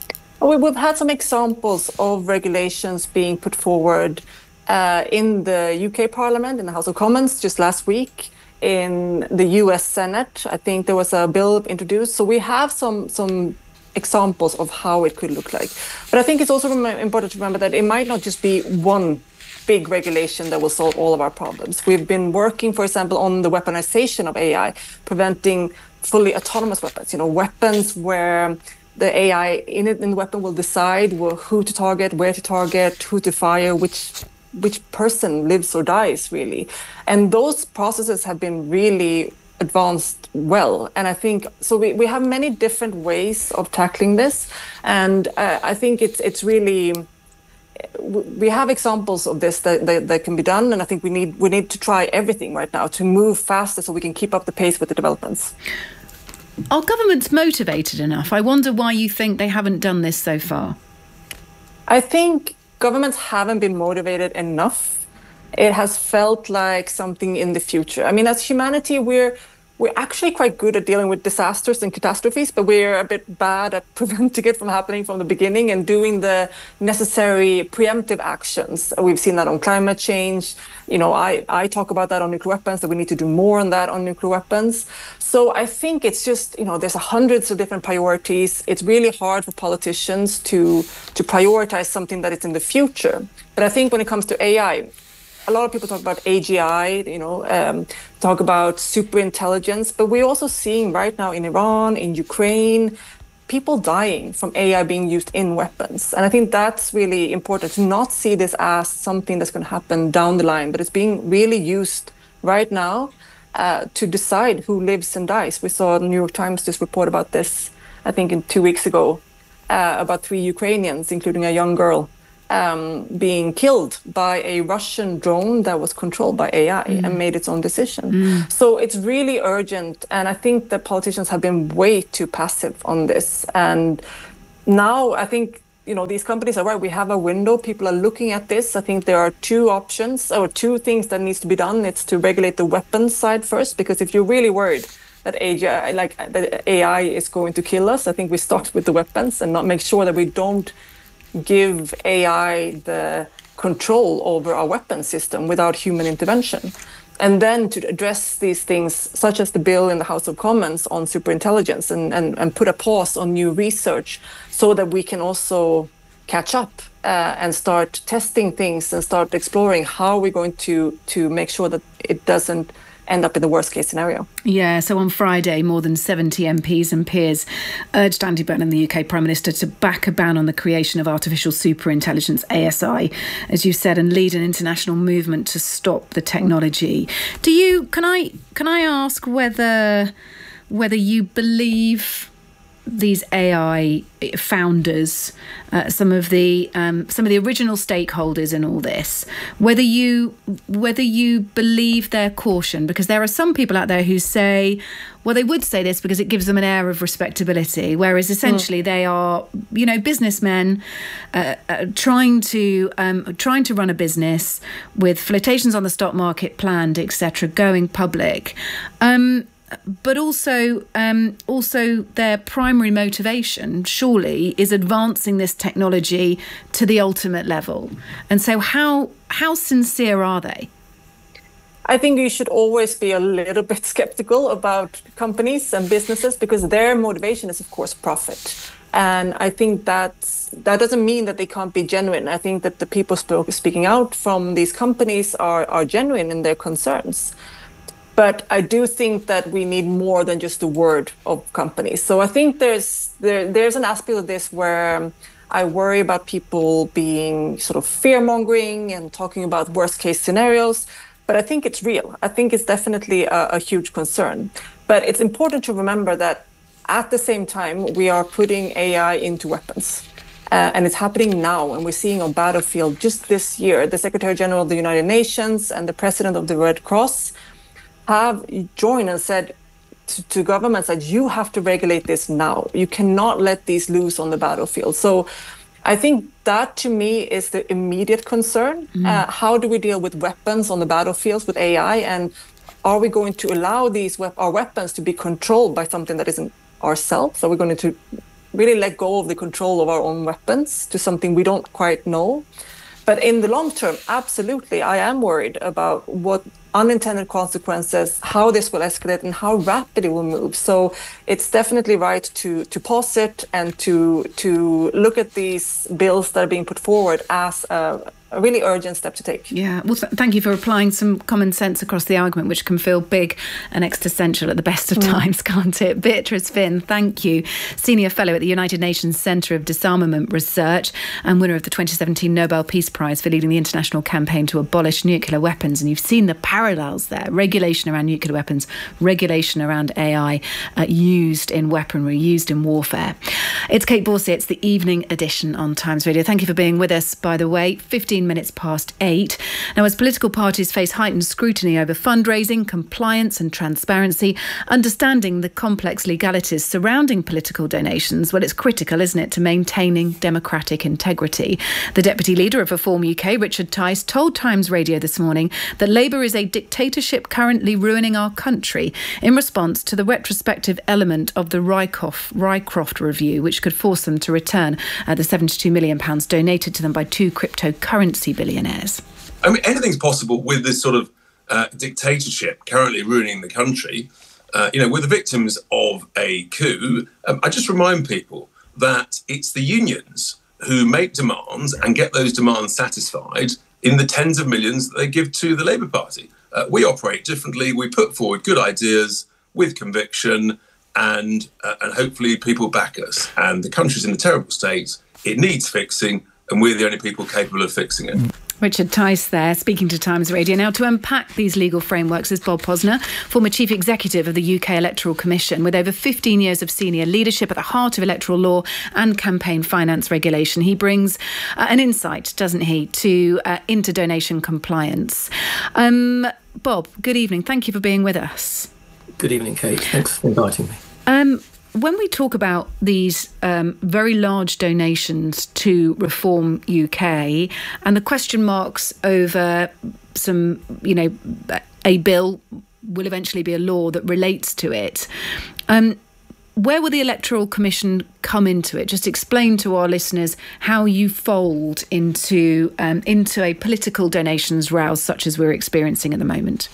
We've had some examples of regulations being put forward uh, in the U K Parliament, in the House of Commons just last week, in the U S Senate. I think there was a bill introduced. So we have some some examples of how it could look like. But I think it's also important to remember that it might not just be one big regulation that will solve all of our problems. We've been working, for example, on the weaponization of A I, preventing fully autonomous weapons, you know, weapons where the A I in it in the weapon will decide who to target, where to target, who to fire, which which person lives or dies, really. And those processes have been really advanced well. And I think, so we, we have many different ways of tackling this. And uh, I think it's it's really, we have examples of this that, that, that can be done. And I think we need we need to try everything right now to move faster so we can keep up the pace with the developments. Are governments motivated enough? I wonder why you think they haven't done this so far. I think governments haven't been motivated enough It has felt like something in the future. I mean, as humanity, we're we're actually quite good at dealing with disasters and catastrophes, but we're a bit bad at preventing it from happening from the beginning and doing the necessary preemptive actions. We've seen that on climate change. You know, I, I talk about that on nuclear weapons, that we need to do more on that on nuclear weapons. So I think it's just, you know, there's hundreds of different priorities. It's really hard for politicians to, to prioritize something that is in the future. But I think when it comes to A I, a lot of people talk about A G I, you know, um, talk about super intelligence, but we're also seeing right now in Iran, in Ukraine, people dying from A I being used in weapons. And I think that's really important to not see this as something that's going to happen down the line, but it's being really used right now uh, to decide who lives and dies. We saw the New York Times just report about this, I think, in two weeks ago, uh, about three Ukrainians, including a young girl, Um, being killed by a Russian drone that was controlled by A I mm. and made its own decision. Mm. So it's really urgent. And I think that politicians have been way too passive on this. And now I think, you know, these companies are right. We have a window. People are looking at this. I think there are two options or two things that needs to be done. It's to regulate the weapons side first, because if you're really worried that A I, like that A I is going to kill us, I think we start with the weapons and not make sure that we don't give A I the control over our weapon system without human intervention. And then to address these things, such as the bill in the House of Commons on superintelligence, and, and, and put a pause on new research so that we can also catch up uh, and start testing things and start exploring how we're going to, to make sure that it doesn't end up in the worst case scenario. Yeah, so on Friday, more than seventy M Ps and peers urged Andy Burnham, the U K Prime Minister, to back a ban on the creation of artificial superintelligence, A S I, as you said, and lead an international movement to stop the technology. Do you, can I, can I ask whether, whether you believe these A I founders, uh, some of the um, some of the original stakeholders in all this, whether you whether you believe their caution? Because there are some people out there who say, well, they would say this because it gives them an air of respectability, whereas essentially mm. they are, you know, businessmen uh, uh, trying to um, trying to run a business with flotations on the stock market planned, et cetera, going public. Um, But also, um, also their primary motivation, surely, is advancing this technology to the ultimate level. And so, how how sincere are they? I think you should always be a little bit skeptical about companies and businesses, because their motivation is, of course, profit. And I think that's, that doesn't mean that they can't be genuine. I think that the people spoke, speaking out from these companies are, are genuine in their concerns. But I do think that we need more than just the word of companies. So I think there's there, there's an aspect of this where I worry about people being sort of fear-mongering and talking about worst-case scenarios. But I think it's real. I think it's definitely a, a huge concern. But it's important to remember that at the same time, we are putting A I into weapons. Uh, and it's happening now, and we're seeing on battlefield just this year, the Secretary General of the United Nations and the President of the Red Cross have joined and said to, to governments that you have to regulate this now. You cannot let these loose on the battlefield. So I think that, to me, is the immediate concern. Mm. Uh, how do we deal with weapons on the battlefields with A I? And are we going to allow these we- our weapons to be controlled by something that isn't ourselves? Are we going to really let go of the control of our own weapons to something we don't quite know? But in the long term, absolutely, I am worried about what unintended consequences, how this will escalate and how rapidly it will move. So it's definitely right to to pause it and to to look at these bills that are being put forward as a, a really urgent step to take. Yeah, well, th- thank you for applying some common sense across the argument, which can feel big and existential at the best of times, mm. can't it? Beatrice Finn, thank you. Senior Fellow at the United Nations Centre of Disarmament Research and winner of the twenty seventeen Nobel Peace Prize for leading the international campaign to abolish nuclear weapons. And you've seen the power parallels there. Regulation around nuclear weapons, regulation around A I uh, used in weaponry, used in warfare. It's Kate Borsey. It's the evening edition on Times Radio. Thank you for being with us, by the way. fifteen minutes past eight. Now, as political parties face heightened scrutiny over fundraising, compliance and transparency, understanding the complex legalities surrounding political donations, well, it's critical, isn't it, to maintaining democratic integrity. The Deputy Leader of Reform U K, Richard Tice, told Times Radio this morning that Labour is a dictatorship currently ruining our country, in response to the retrospective element of the Rycroft, Rycroft review, which could force them to return uh, the seventy-two million pounds donated to them by two cryptocurrency billionaires. I mean, anything's possible with this sort of uh, dictatorship currently ruining the country. Uh, you know, we're the victims of a coup. Um, I just remind people that it's the unions who make demands and get those demands satisfied in the tens of millions that they give to the Labour Party. Uh, we operate differently. We put forward good ideas with conviction, and uh, and hopefully people back us. And the country's in a terrible state. It needs fixing, and we're the only people capable of fixing it. Richard Tice there, speaking to Times Radio. Now, to unpack these legal frameworks is Bob Posner, former Chief Executive of the U K Electoral Commission, with over fifteen years of senior leadership at the heart of electoral law and campaign finance regulation. He brings uh, an insight, doesn't he, to uh, inter-donation compliance. Um, Bob, good evening. Thank you for being with us. Good evening, Kate. Thanks for inviting me. Um, when we talk about these um, very large donations to Reform U K and the question marks over some, you know, a bill will eventually be a law that relates to it, um, where will the Electoral Commission come into it? Just explain to our listeners how you fold into um, into a political donations rouse such as we're experiencing at the moment.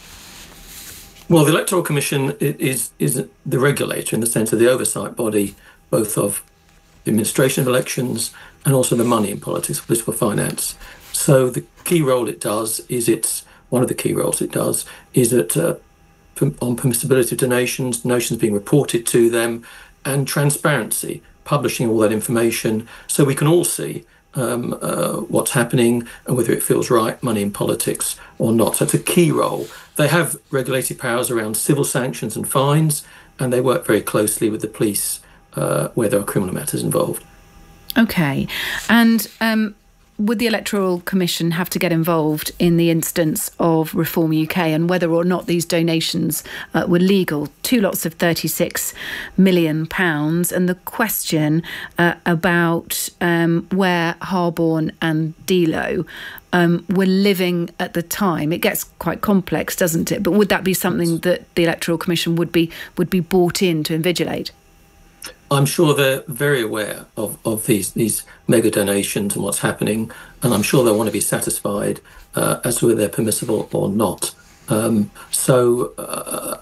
Well, the Electoral Commission is is the regulator in the sense of the oversight body, both of the administration of elections and also the money in politics, political finance. So the key role it does is it's one of the key roles it does is that uh, on permissibility of donations, donations being reported to them, and transparency, publishing all that information so we can all see um, uh, what's happening and whether it feels right, money in politics or not. So it's a key role. They have regulated powers around civil sanctions and fines, and they work very closely with the police uh, where there are criminal matters involved. OK. And um, would the Electoral Commission have to get involved in the instance of Reform U K and whether or not these donations uh, were legal? Two lots of thirty-six million pounds. And the question uh, about um, where Harborne and Delo um, were living at the time. It gets quite complex, doesn't it? But would that be something that the Electoral Commission would be would be brought in to invigilate? I'm sure they're very aware of, of these these mega donations and what's happening, and I'm sure they'll want to be satisfied uh, as to whether they're permissible or not. Um, so, uh,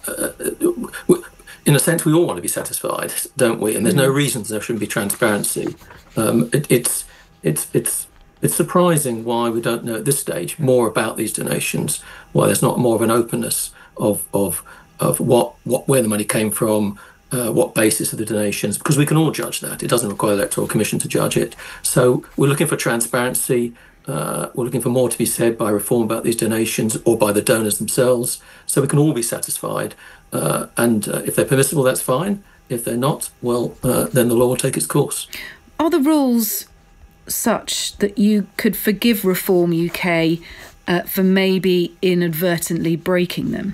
in a sense, we all want to be satisfied, don't we? And there's no reason there shouldn't be transparency. Um, it, it's it's it's it's surprising why we don't know at this stage more about these donations. Why there's not more of an openness of of of what what where the money came from. Uh, what basis of the donations, because we can all judge that. It doesn't require the Electoral Commission to judge it. So we're looking for transparency. Uh, we're looking for more to be said by Reform about these donations or by the donors themselves, so we can all be satisfied. Uh, and uh, if they're permissible, that's fine. If they're not, well, uh, then the law will take its course. Are the rules such that you could forgive Reform U K uh, for maybe inadvertently breaking them?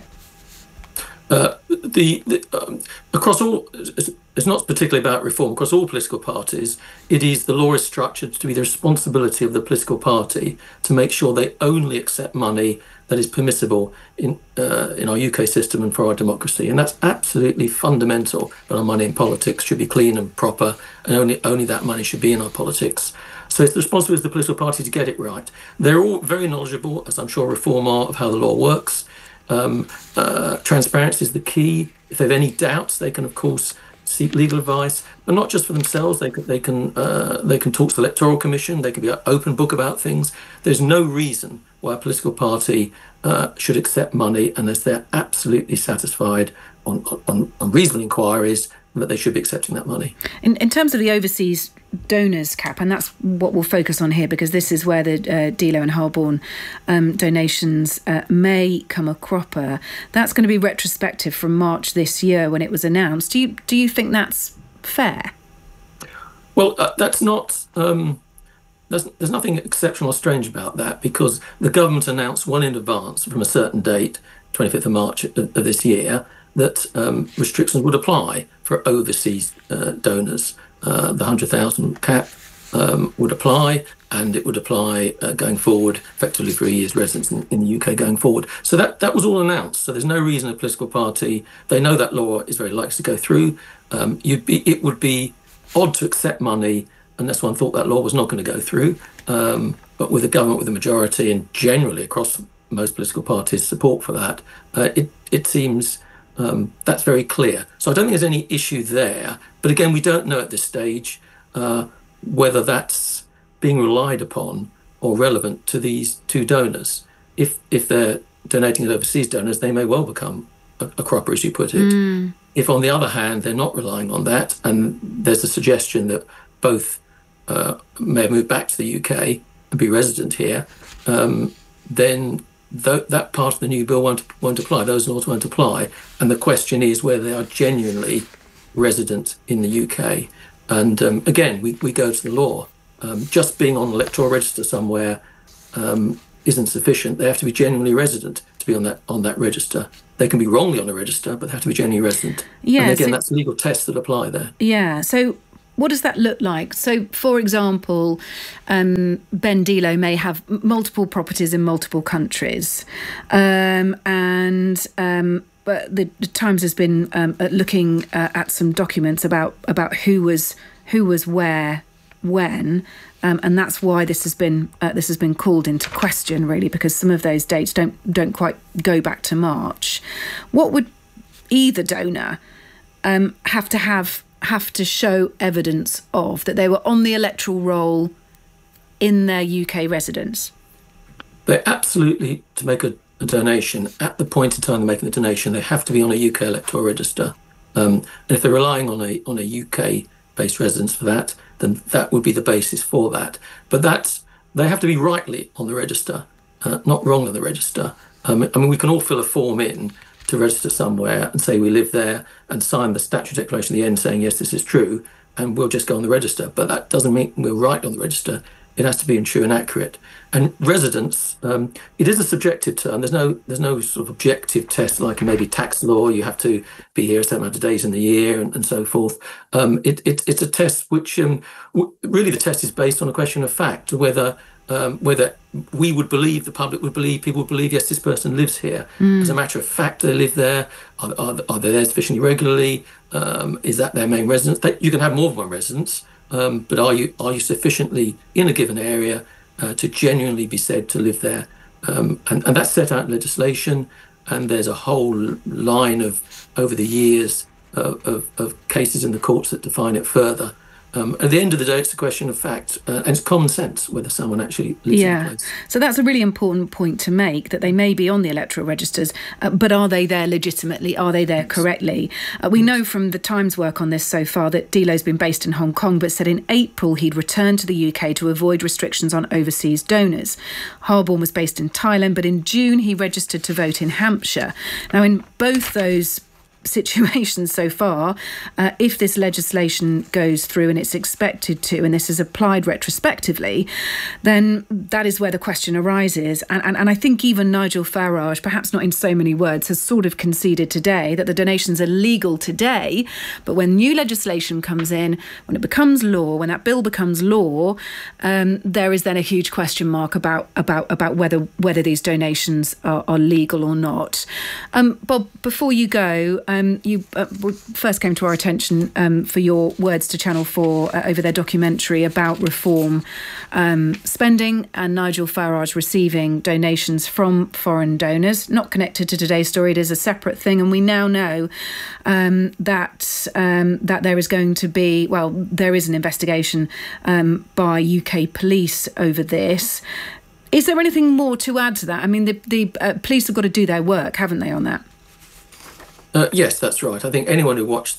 Uh, the, the um, across all, it's, it's not particularly about reform. Across all political parties, it is the law is structured to be the responsibility of the political party to make sure they only accept money that is permissible in uh, in our U K system and for our democracy, and that's absolutely fundamental. That our money in politics should be clean and proper, and only only that money should be in our politics. So it's the responsibility of the political party to get it right. They're all very knowledgeable, as I'm sure Reform are, of how the law works. Um, uh, transparency is the key. If they have any doubts, they can, of course, seek legal advice, but not just for themselves. They can they can uh, they can talk to the Electoral Commission. They can be an open book about things. There's no reason why a political party uh, should accept money unless they're absolutely satisfied on, on, on reasonable inquiries that they should be accepting that money. In, in terms of the overseas donors cap, and that's what we'll focus on here, because this is where the uh, Delo and Harborne um, donations uh, may come a cropper. That's going to be retrospective from March this year when it was announced. Do you do you think that's fair? Well, uh, that's not. Um, there's, there's nothing exceptional or strange about that, because the government announced one in advance from a certain date, twenty-fifth of March of, of this year, that um, restrictions would apply for overseas uh, donors. Uh, the one hundred thousand cap um, would apply, and it would apply uh, going forward, effectively for a year's residence in, in the U K going forward. So that, that was all announced. So there's no reason a political party, they know that law is very likely to go through. Um, you'd be, it would be odd to accept money unless one thought that law was not going to go through. Um, but with a government with a majority, and generally across most political parties' support for that, uh, it, it seems... Um, that's very clear. So I don't think there's any issue there. But again, we don't know at this stage uh, whether that's being relied upon or relevant to these two donors. If if they're donating to overseas donors, they may well become a, a cropper, as you put it. Mm. If, on the other hand, they're not relying on that, and there's a suggestion that both uh, may have moved back to the U K and be resident here, um, then Th- that part of the new bill won't, won't apply. Those laws won't apply. And the question is whether they are genuinely resident in the U K. And um, again, we, we go to the law. Um, just being on the electoral register somewhere um, isn't sufficient. They have to be genuinely resident to be on that on that register. They can be wrongly on the register, but they have to be genuinely resident. Yeah, and again, so, that's legal tests that apply there. Yeah, so... what does that look like? So, for example, um, Ben Delo may have multiple properties in multiple countries, um, and um, but the, the Times has been um, looking uh, at some documents about about who was who was where when, um, and that's why this has been uh, this has been called into question, really, because some of those dates don't don't quite go back to March. What would either donor um, have to have? have to show evidence of that they were on the electoral roll in their U K residence? They absolutely, to make a, a donation, at the point in time they're making the donation, they have to be on a U K electoral register. Um, and if they're relying on a on a U K-based residence for that, then that would be the basis for that. But that's, they have to be rightly on the register, uh, not wrong on the register. Um, I mean, we can all fill a form in to register somewhere and say we live there and sign the statutory declaration at the end saying, yes, this is true, and we'll just go on the register. But that doesn't mean we're right on the register. It has to be true and accurate. And residence, um, it is a subjective term. There's no there's no sort of objective test like maybe tax law. You have to be here a certain amount of days in the year and, and so forth. Um, it, it, it's a test which um, w- really the test is based on a question of fact, whether Um, whether we would believe, the public would believe, people would believe, yes, this person lives here. Mm. As a matter of fact, they live there. Are, are, are they there sufficiently regularly? Um, is that their main residence? They, you can have more than one residence, um, but are you are you sufficiently in a given area uh, to genuinely be said to live there? Um, and, and that's set out in legislation, and there's a whole line of, over the years, uh, of, of cases in the courts that define it further. Um, at the end of the day, it's a question of fact, uh, and it's common sense whether someone actually lives yeah. in a place. So that's a really important point to make, that they may be on the electoral registers, uh, but are they there legitimately? Are they there yes. correctly? Uh, we yes. know from the Times work on this so far that Delo's been based in Hong Kong, but said in April he'd returned to the U K to avoid restrictions on overseas donors. Harborne was based in Thailand, but in June he registered to vote in Hampshire. Now, in both those situations so far, uh, if this legislation goes through, and it's expected to, and this is applied retrospectively, then that is where the question arises. And, and, and I think even Nigel Farage, perhaps not in so many words, has sort of conceded today that the donations are legal today, but when new legislation comes in, when it becomes law, when that bill becomes law, um, there is then a huge question mark about about about whether whether these donations are, are legal or not. Um, Bob, before you go, um, Um, you uh, first came to our attention um, for your words to Channel four uh, over their documentary about reform um, spending and Nigel Farage receiving donations from foreign donors. Not connected to today's story, it is a separate thing, and we now know um, that um, that there is going to be, well, there is an investigation um, by U K police over this. Is there anything more to add to that? I mean, the, the uh, police have got to do their work, haven't they, on that? Uh, yes, that's right. I think anyone who watched those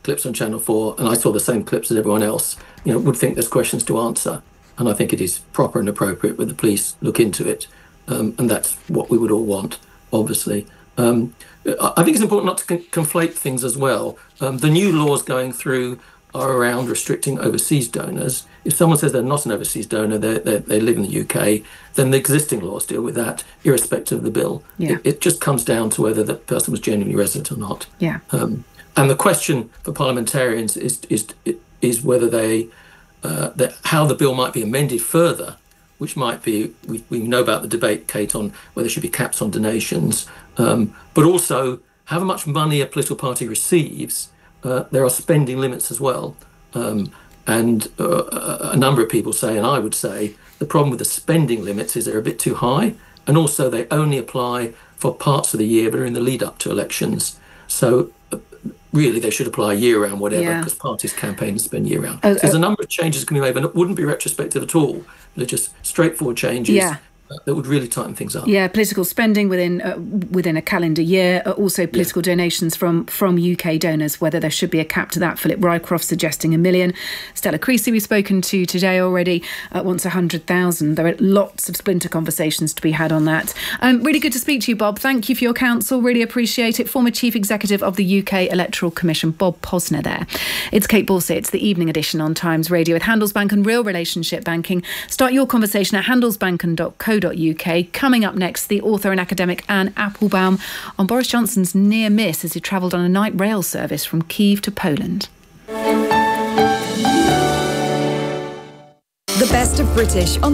clips on Channel four, and I saw the same clips as everyone else, you know, would think there's questions to answer. And I think it is proper and appropriate when the police look into it. Um, and that's what we would all want, obviously. Um, I think it's important not to con- conflate things as well. Um, the new laws going through are around restricting overseas donors. If someone says they're not an overseas donor, they they live in the U K, then the existing laws deal with that, irrespective of the bill. Yeah. It, it just comes down to whether the person was genuinely resident or not. Yeah. Um, and the question for parliamentarians is is is whether they uh, that how the bill might be amended further, which might be we we know about the debate, Kate, on whether there should be caps on donations, um, but also how much money a political party receives. Uh, there are spending limits as well. Um, and uh, a number of people say, and I would say, the problem with the spending limits is they're a bit too high. And also they only apply for parts of the year, but are in the lead up to elections. So uh, really they should apply year round, whatever, because yeah. parties campaign and spend year round. Uh, so there's uh, a number of changes can be made, but it wouldn't be retrospective at all. They're just straightforward changes. Yeah. That would really tighten things up. Yeah, political spending within uh, within a calendar year, uh, also political yeah. donations from from U K donors, whether there should be a cap to that. Philip Rycroft suggesting a million. Stella Creasy, we've spoken to today already, uh, wants one hundred thousand. There are lots of splinter conversations to be had on that. Um, really good to speak to you, Bob. Thank you for your counsel. Really appreciate it. Former Chief Executive of the U K Electoral Commission, Bob Posner there. It's Kate Borsey. It's the evening edition on Times Radio with Handelsbanken Real Relationship Banking. Start your conversation at handelsbanken dot co dot uk. Coming up next, the author and academic Anne Applebaum on Boris Johnson's near miss as he travelled on a night rail service from Kyiv to Poland. The best of British on